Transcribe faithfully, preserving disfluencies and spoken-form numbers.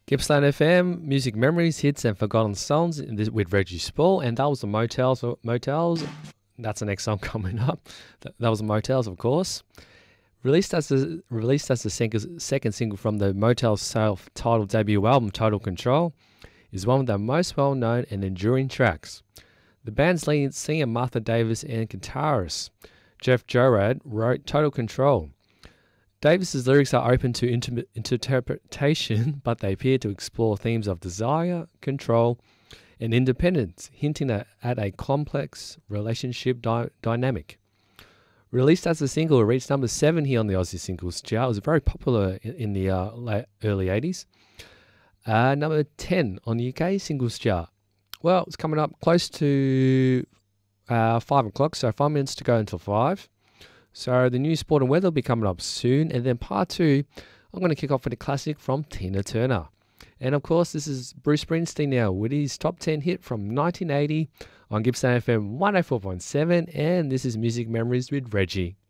Gippsland F M, music memories, hits, and forgotten songs in this, with Reggie Spall, and that was the Motels. Motels. That's the next song coming up. That, that was the Motels, of course. Released as the released as the sing- second single from the Motels' self-titled debut album, Total Control, is one of their most well-known and enduring tracks. The band's lead singer Martha Davis and guitarist Jeff Jarrett wrote Total Control. Davis's lyrics are open to inter- interpretation, but they appear to explore themes of desire, control, and independence, hinting at, at a complex relationship dy- dynamic. Released as a single, it reached number seven here on the Aussie Singles Chart. It was very popular in, in the uh, late, early eighties. Uh, number ten on the U K Singles Chart. Well, it's coming up close to uh, five o'clock, so five minutes to go until five. So the new sport and weather will be coming up soon. And then part two, I'm going to kick off with a classic from Tina Turner. And of course, this is Bruce Springsteen now with his top ten hit from nineteen eighty on Gippsland F M one oh four point seven. And this is Music Memories with Reggie.